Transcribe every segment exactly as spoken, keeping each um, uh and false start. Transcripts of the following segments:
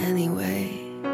anyway.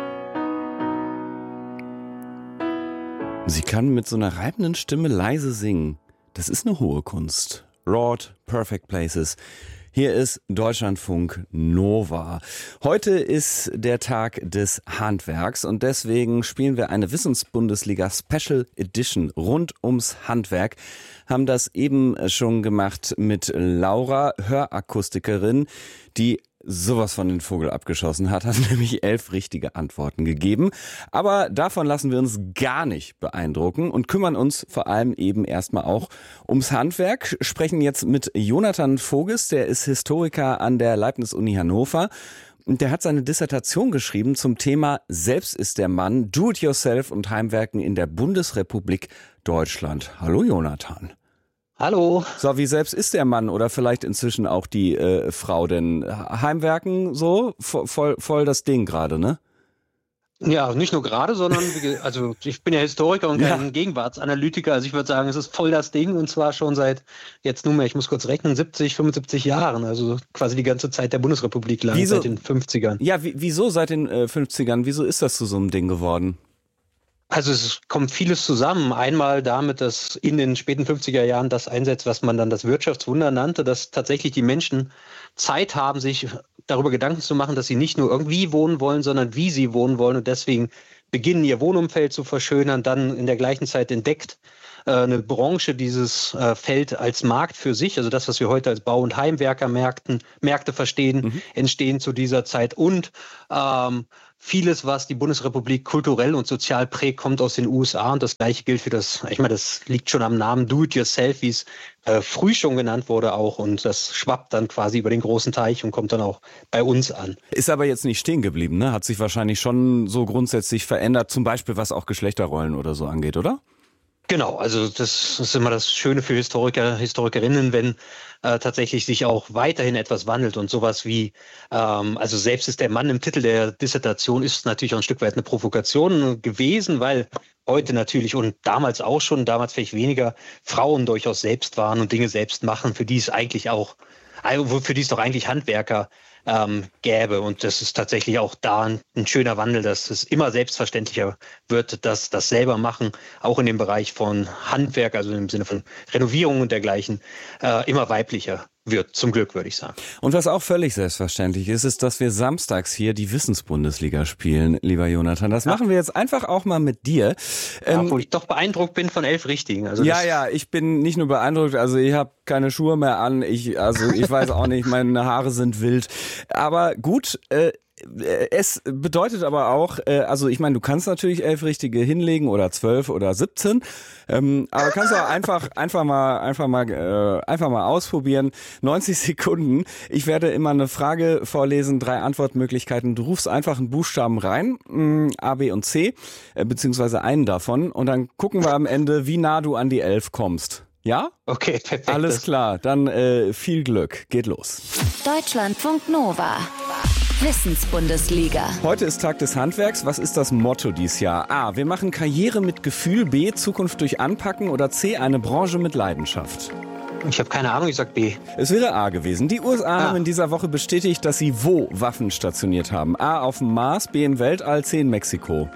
Sie kann mit so einer reibenden Stimme leise singen. Das ist eine hohe Kunst. Lord, Perfect Places. Hier ist Deutschlandfunk Nova. Heute ist der Tag des Handwerks und deswegen spielen wir eine Wissensbundesliga Special Edition rund ums Handwerk. Haben das eben schon gemacht mit Laura, Hörakustikerin, die sowas von den Vogel abgeschossen hat, hat nämlich elf richtige Antworten gegeben. Aber davon lassen wir uns gar nicht beeindrucken und kümmern uns vor allem eben erstmal auch ums Handwerk. Sprechen jetzt mit Jonathan Voges, der ist Historiker an der Leibniz-Uni Hannover. Und der hat seine Dissertation geschrieben zum Thema Selbst ist der Mann, Do-it-yourself und Heimwerken in der Bundesrepublik Deutschland. Hallo Jonathan. Hallo. So, wie selbst ist der Mann oder vielleicht inzwischen auch die äh, Frau denn? Heimwerken so, voll, voll das Ding gerade, ne? Ja, nicht nur gerade, sondern also ich bin ja Historiker und kein ja. Gegenwartsanalytiker, also ich würde sagen, es ist voll das Ding und zwar schon seit jetzt nunmehr, ich muss kurz rechnen, siebzig, fünfundsiebzig Jahren, also quasi die ganze Zeit der Bundesrepublik lang, wieso, seit den fünfzigern. Ja, wie, wieso seit den äh, fünfzigern? Wieso ist das zu so einem Ding geworden? Also es kommt vieles zusammen. Einmal damit, dass in den späten fünfziger Jahren das einsetzt, was man dann das Wirtschaftswunder nannte, dass tatsächlich die Menschen Zeit haben, sich darüber Gedanken zu machen, dass sie nicht nur irgendwie wohnen wollen, sondern wie sie wohnen wollen und deswegen beginnen, ihr Wohnumfeld zu verschönern. Dann in der gleichen Zeit entdeckt äh, eine Branche dieses äh, Feld als Markt für sich, also das, was wir heute als Bau- und Heimwerkermärkten Märkte verstehen, mhm. entstehen zu dieser Zeit und ähm, vieles, was die Bundesrepublik kulturell und sozial prägt, kommt aus den U S A und das Gleiche gilt für das, ich meine, das liegt schon am Namen Do-it-yourself, wie es äh, früh schon genannt wurde auch und das schwappt dann quasi über den großen Teich und kommt dann auch bei uns an. Ist aber jetzt nicht stehen geblieben, ne? Hat sich wahrscheinlich schon so grundsätzlich verändert, zum Beispiel was auch Geschlechterrollen oder so angeht, oder? Genau, also das ist immer das Schöne für Historiker, Historikerinnen, wenn äh, tatsächlich sich auch weiterhin etwas wandelt und sowas wie, ähm, also selbst ist der Mann im Titel der Dissertation, ist natürlich auch ein Stück weit eine Provokation gewesen, weil heute natürlich und damals auch schon, damals vielleicht weniger, Frauen durchaus selbst waren und Dinge selbst machen, für die es eigentlich auch, für die es doch eigentlich Handwerker ähm, gäbe. Und das ist tatsächlich auch da ein, ein schöner Wandel, dass es immer selbstverständlicher wird, dass das selber machen, auch in dem Bereich von Handwerk, also im Sinne von Renovierung und dergleichen, äh, immer weiblicher wird, zum Glück, würde ich sagen. Und was auch völlig selbstverständlich ist, ist, dass wir samstags hier die Wissensbundesliga spielen, lieber Jonathan. Das ja. machen wir jetzt einfach auch mal mit dir. Ja, obwohl ähm, ich doch beeindruckt bin von elf Richtigen. Also ja, ja, ich bin nicht nur beeindruckt, also ich habe keine Schuhe mehr an, ich, also ich weiß auch nicht, meine Haare sind wild. Aber gut, äh, es bedeutet aber auch, also ich meine, du kannst natürlich elf Richtige hinlegen oder zwölf oder siebzehn, ähm, aber kannst auch einfach einfach mal einfach mal äh, einfach mal ausprobieren. neunzig Sekunden. Ich werde immer eine Frage vorlesen, drei Antwortmöglichkeiten. Du rufst einfach einen Buchstaben rein, mh, A, B und C, äh, beziehungsweise einen davon, und dann gucken wir am Ende, wie nah du an die elf kommst. Ja? Okay, perfekt. Alles klar. Dann äh, viel Glück. Geht los. Deutschlandfunk Nova. Wissensbundesliga. Heute ist Tag des Handwerks. Was ist das Motto dieses Jahr? A. Wir machen Karriere mit Gefühl. B. Zukunft durch Anpacken. Oder C. Eine Branche mit Leidenschaft. Ich habe keine Ahnung, ich sag B. Es wäre A gewesen. Die U S A ah. haben in dieser Woche bestätigt, dass sie wo Waffen stationiert haben. A. Auf dem Mars, B. im Weltall, C. in Mexiko.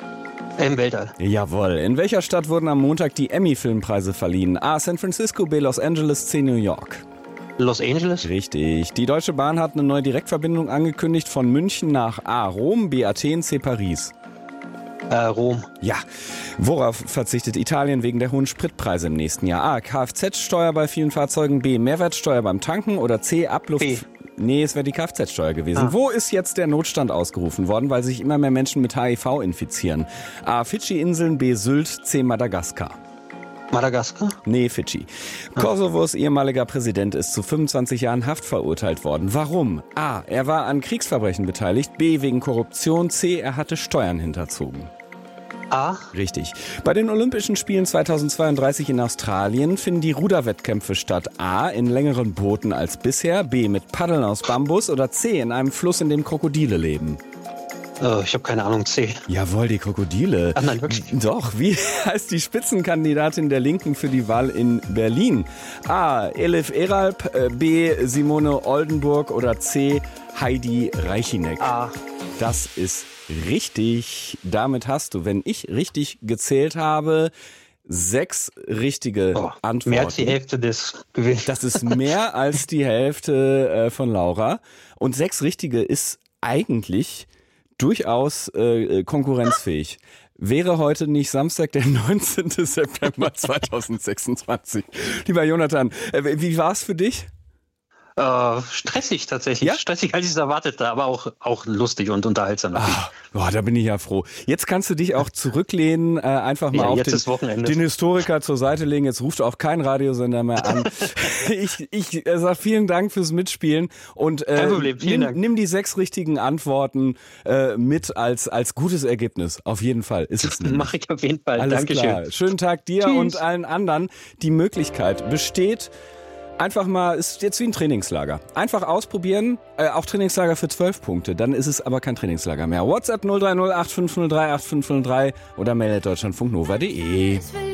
Im Weltall. Jawohl. In welcher Stadt wurden am Montag die Emmy-Filmpreise verliehen? A. San Francisco, B. Los Angeles, C. New York. Los Angeles? Richtig. Die Deutsche Bahn hat eine neue Direktverbindung angekündigt von München nach A. Rom, B. Athen, C. Paris. Äh, Rom. Ja. Worauf verzichtet Italien wegen der hohen Spritpreise im nächsten Jahr? A. Kfz-Steuer bei vielen Fahrzeugen, B. Mehrwertsteuer beim Tanken oder C. Abluft... B. Nee, es wäre die Kfz-Steuer gewesen. Ah. Wo ist jetzt der Notstand ausgerufen worden, weil sich immer mehr Menschen mit H I V infizieren? A. Fidschi-Inseln, B. Sylt, C. Madagaskar. Madagaskar? Nee, Fidschi. Ah. Kosovos ehemaliger Präsident ist zu fünfundzwanzig Jahren Haft verurteilt worden. Warum? A. Er war an Kriegsverbrechen beteiligt. B. Wegen Korruption. C. Er hatte Steuern hinterzogen. A. Richtig. Bei den Olympischen Spielen zweitausendzweiunddreißig in Australien finden die Ruderwettkämpfe statt. A. In längeren Booten als bisher. B. Mit Paddeln aus Bambus. Oder C. In einem Fluss, in dem Krokodile leben. Oh, ich habe keine Ahnung, C. Jawohl, die Krokodile. Ach nein, wirklich? Doch, wie heißt die Spitzenkandidatin der Linken für die Wahl in Berlin? A. Elif Eralp, B. Simone Oldenburg oder C. Heidi Reichineck? A. Das ist richtig. Damit hast du, wenn ich richtig gezählt habe, sechs richtige oh, Antworten. Mehr als die Hälfte des Gewinns. Das ist mehr als die Hälfte äh, von Laura. Und sechs richtige ist eigentlich durchaus äh, konkurrenzfähig. Wäre heute nicht Samstag, der neunzehnten September zweitausendsechsundzwanzig. Lieber Jonathan, äh, wie war es für dich? Äh, stressig tatsächlich. Ja? Stressig, als ich es erwartete, aber auch, auch lustig und unterhaltsam. Ah, boah, da bin ich ja froh. Jetzt kannst du dich auch zurücklehnen, äh, einfach mal Ja, auf jetzt den, ist Wochenende. den Historiker zur Seite legen. Jetzt ruft auch kein Radiosender mehr an. ich ich äh, sag vielen Dank fürs Mitspielen und äh, Kein Problem, vielen nimm, Dank. nimm die sechs richtigen Antworten äh, mit als als gutes Ergebnis. Auf jeden Fall ist es nämlich. Mache ich auf jeden Fall. Alles Dankeschön. klar. Schönen Tag dir Tschüss. und allen anderen. Die Möglichkeit besteht. Einfach mal, ist jetzt wie ein Trainingslager. Einfach ausprobieren, äh, auch Trainingslager für zwölf Punkte. Dann ist es aber kein Trainingslager mehr. WhatsApp null drei null acht fünf null drei acht fünf null drei oder mail at deutschlandfunknova punkt de.